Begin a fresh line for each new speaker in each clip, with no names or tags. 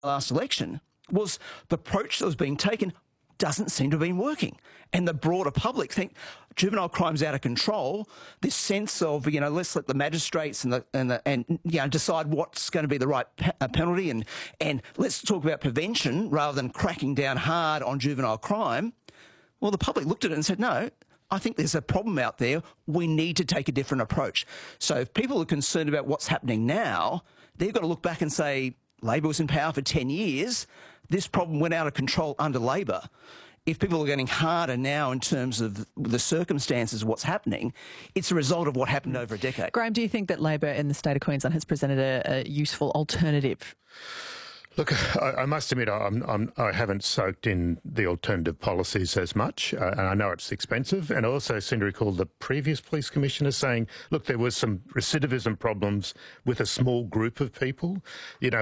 last election was the approach that was being taken doesn't seem to have been working. And the broader public think juvenile crime's out of control. This sense of, let's let the magistrates and decide what's going to be the right penalty and let's talk about prevention rather than cracking down hard on juvenile crime. Well, the public looked at it and said, no, I think there's a problem out there. We need to take a different approach. So if people are concerned about what's happening now, they've got to look back and say, Labor was in power for 10 years. This problem went out of control under Labor. If people are getting harder now in terms of the circumstances of what's happening, it's a result of what happened over a decade.
Graham, do you think that Labor in the state of Queensland has presented a useful alternative?
Look, I must admit I haven't soaked in the alternative policies as much, and I know it's expensive. And I also seem to recall the previous police commissioner saying, look, there was some recidivism problems with a small group of people. In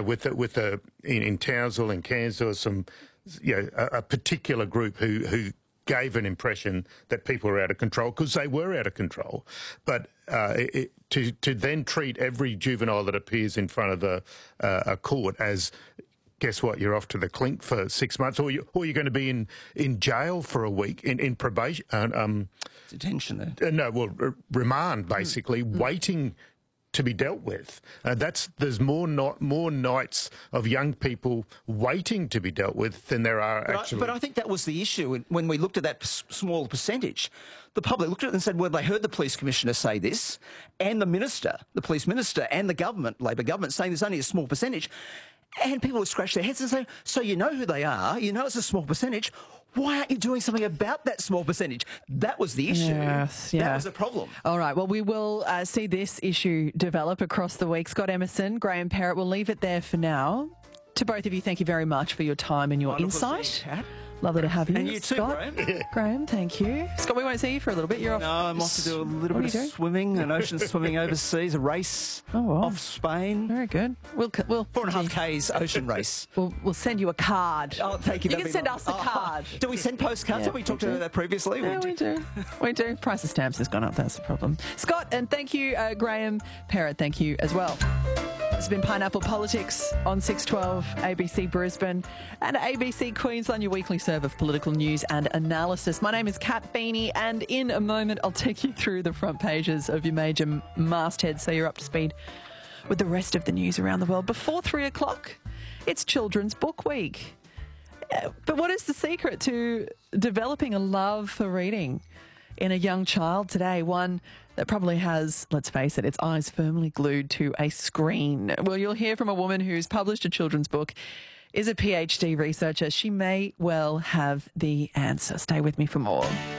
Townsville and Cairns, there was a particular group who gave an impression that people were out of control because they were out of control. But to then treat every juvenile that appears in front of a court as, guess what, you're off to the clink for 6 months, or you're going to be in jail for a week, in probation.
Detention.
Remand, basically, waiting to be dealt with. There's more nights of young people waiting to be dealt with than there are actually.
But I think that was the issue when we looked at that small percentage. The public looked at it and said, well, they heard the police commissioner say this, and the police minister, and the government, Labor government, saying there's only a small percentage. And people would scratch their heads and say, so you know who they are, you know it's a small percentage, why aren't you doing something about that small percentage? That was the issue.
Yes, yeah.
That was the problem.
All right, well, we will see this issue develop across the week. Scott Emerson, Graham Perrett, we'll leave it there for now. To both of you, thank you very much for your time and your insight. Lovely to have you.
And you too,
Scott.
Graham.
Graham, thank you. Scott, we won't see you for a little bit. You're off.
No, I'm off to do a little bit of swimming, an ocean swimming overseas, a race off Spain.
Very good. We'll
4.5 K's ocean race.
We'll send you a card.
Oh, thank you.
You can send us a card.
Do we send postcards? Have we talked about that previously?
Yeah, we do. We do. Price of stamps has gone up. That's the problem. Scott, and thank you, Graham Perrett. Thank you as well. This has been Pineapple Politics on 612 ABC Brisbane and ABC Queensland, your weekly serve of political news and analysis. My name is Kat Feeney, and in a moment I'll take you through the front pages of your major mastheads so you're up to speed with the rest of the news around the world. Before 3 o'clock, it's Children's Book Week. But what is the secret to developing a love for reading in a young child today? One that probably has, let's face it, its eyes firmly glued to a screen. Well, you'll hear from a woman who's published a children's book, is a PhD researcher. She may well have the answer. Stay with me for more.